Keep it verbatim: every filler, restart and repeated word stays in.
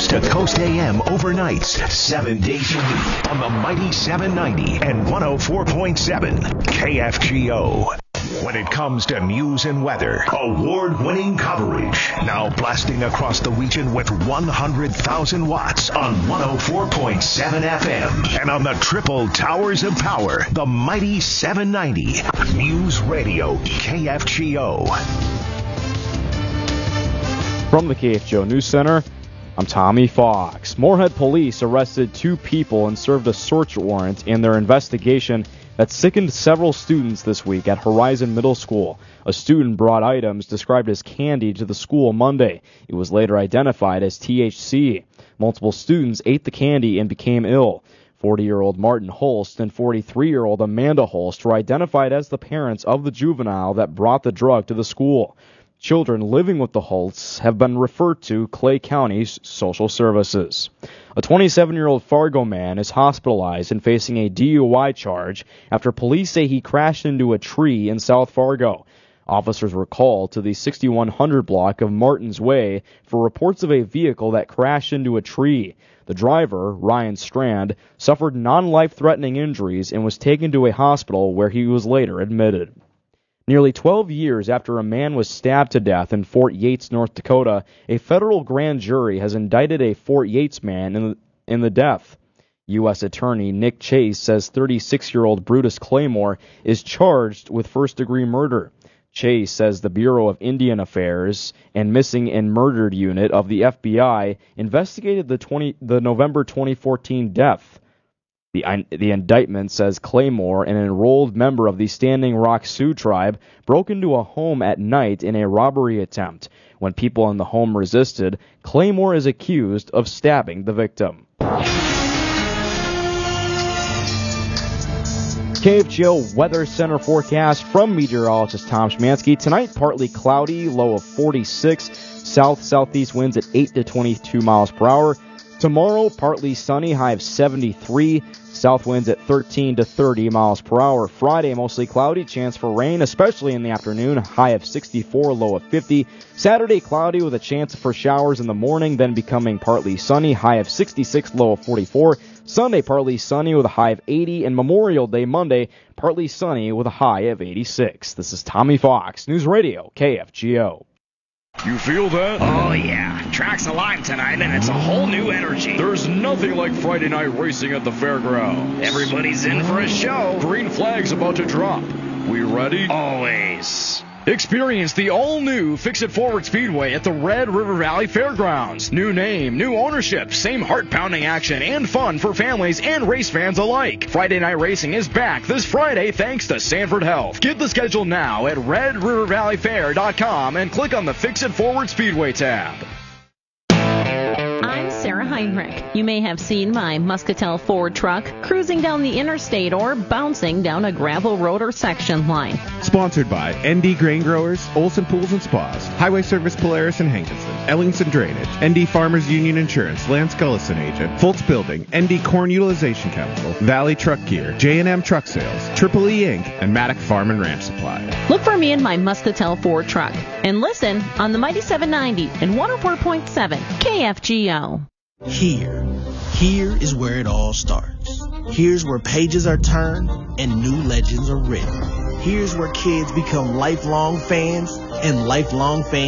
Coast to Coast A M overnights, seven days a week on the mighty seven ninety and one oh four point seven K F G O. When it comes to news and weather, award-winning coverage. Now blasting across the region with one hundred thousand watts on one oh four point seven F M. And on the triple towers of power, the mighty seven ninety. News Radio K F G O. From the K F G O News Center, I'm Tommy Fox. Moorhead police arrested two people and served a search warrant in their investigation that sickened several students this week at Horizon Middle School. A student brought items described as candy to the school Monday. It was later identified as T H C. Multiple students ate the candy and became ill. forty-year-old Martin Holst and forty-three-year-old Amanda Holst were identified as the parents of the juvenile that brought the drug to the school. Children living with the Holsts have been referred to Clay County's social services. A twenty-seven-year-old Fargo man is hospitalized and facing a D U I charge after police say he crashed into a tree in South Fargo. Officers were called to the sixty-one hundred block of Martin's Way for reports of a vehicle that crashed into a tree. The driver, Ryan Strand, suffered non-life-threatening injuries and was taken to a hospital where he was later admitted. Nearly twelve years after a man was stabbed to death in Fort Yates, North Dakota, a federal grand jury has indicted a Fort Yates man in the, in the death. U S Attorney Nick Chase says thirty-six-year-old Brutus Claymore is charged with first-degree murder. Chase says the Bureau of Indian Affairs and Missing and Murdered Unit of the F B I investigated the, twenty, the November twenty fourteen death. The, the indictment says Claymore, an enrolled member of the Standing Rock Sioux tribe, broke into a home at night in a robbery attempt. When people in the home resisted, Claymore is accused of stabbing the victim. K F G O Weather Center forecast from meteorologist Tom Schmansky. Tonight, partly cloudy, low of forty-six. South-southeast winds at eight to twenty-two miles per hour. Tomorrow, partly sunny, high of seventy-three. South winds at thirteen to thirty miles per hour. Friday, mostly cloudy, chance for rain, especially in the afternoon, high of sixty-four, low of fifty. Saturday, cloudy with a chance for showers in the morning, then becoming partly sunny, high of sixty-six, low of forty-four. Sunday, partly sunny with a high of eighty, and Memorial Day Monday, partly sunny with a high of eighty-six. This is Tommy Fox, News Radio, K F G O. You feel that? Oh, yeah. Track's alive tonight, and it's a whole new energy. There's nothing like Friday night racing at the fairgrounds. Everybody's in for a show. Green flag's about to drop. We ready? Always. Experience the all-new Fix-It Forward Speedway at the Red River Valley Fairgrounds. New name, new ownership, same heart-pounding action and fun for families and race fans alike. Friday night racing is back this Friday thanks to Sanford Health. Get the schedule now at red river valley fair dot com and click on the Fix-It Forward Speedway tab. I'm Sarah Heinrich. You may have seen my Muscatel Ford truck cruising down the interstate or bouncing down a gravel road or section line. Sponsored by N D Grain Growers, Olson Pools and Spas, Highway Service Polaris and Hankinson, Ellingson Drainage, N D Farmers Union Insurance, Lance Gullison Agent, Fultz Building, N D Corn Utilization Chemical, Valley Truck Gear, J and M Truck Sales, Triple E Incorporated, and Maddock Farm and Ranch Supply. Look for me in my Muscatel Ford truck and listen on the Mighty seven ninety and one oh four point seven K F G O. Here, here is where it all starts. Here's where pages are turned and new legends are written. Here's where kids become lifelong fans and lifelong fans